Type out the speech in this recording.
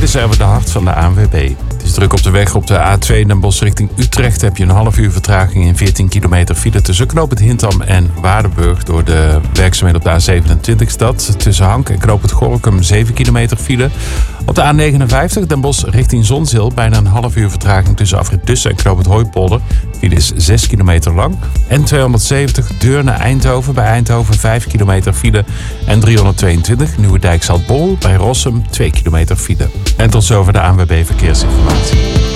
Dit is even de hart van de ANWB. Het is druk op de weg op de A2 Den Bosch richting Utrecht. Heb je een half uur vertraging in 14 kilometer file tussen knooppunt Hintham en Waardenburg door de werkzaamheden op de A27-stad. Tussen Hank en knooppunt Gorinchem 7 kilometer file. Op de A59 Den Bosch richting Zonzeel bijna een half uur vertraging tussen afrit Dussen en knooppunt Hooipolder. File is 6 kilometer lang. En 270 Deurne-Eindhoven bij Eindhoven 5 kilometer file. En 322 Nieuwedijk-Zaltbommel bij Rossum 2 kilometer file. En tot zover de ANWB Verkeersinformatie.